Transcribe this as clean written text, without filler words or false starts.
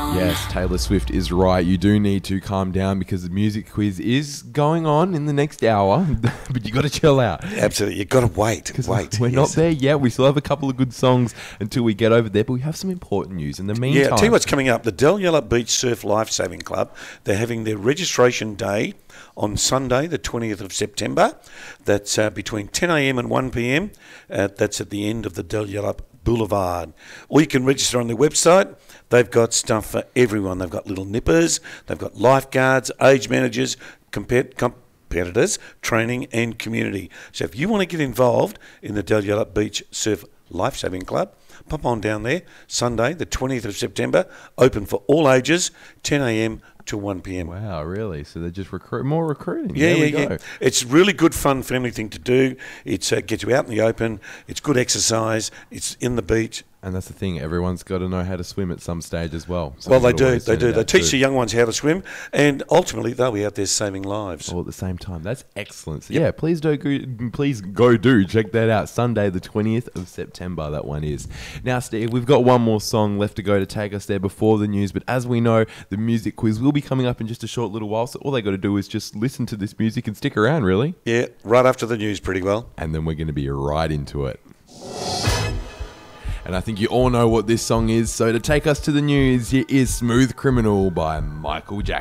Yes, Taylor Swift is right. You do need to calm down because the music quiz is going on in the next hour, but you got to chill out. Absolutely, you've got to wait. We're not there yet. We still have a couple of good songs until we get over there, but we have some important news in the meantime. Yeah, I'll tell you what's coming up. The Del Yellop Beach Surf Lifesaving Club, they're having their registration day on Sunday, the 20th of September. That's between 10 a.m. and 1 p.m. That's at the end of the Del Yellop Boulevard. Or you can register on their website. They've got stuff for everyone. They've got little nippers, they've got lifeguards, age managers, competitors, training and community. So if you want to get involved in the Del Yellop Beach Surf Lifesaving Club, pop on down there. Sunday, the 20th of September, open for all ages, 10 a.m. to 1 p.m. Wow, really? So they're just more recruiting. Yeah. It's really good, fun, family thing to do. It gets you out in the open. It's good exercise. It's in the beach. And that's the thing. Everyone's got to know how to swim at some stage as well. So well, they do. They teach the young ones how to swim, and ultimately they'll be out there saving lives. All at the same time. That's excellent. So yeah, please go check that out. Sunday, the 20th of September, that one is. Now, Steve, we've got one more song left to go to take us there before the news, but as we know, the music quiz will be coming up in just a short little while, so all they got to do is just listen to this music and stick around, really. Yeah, right after the news pretty well. And then we're going to be right into it. And I think you all know what this song is, so to take us to the news, here is Smooth Criminal by Michael Jackson.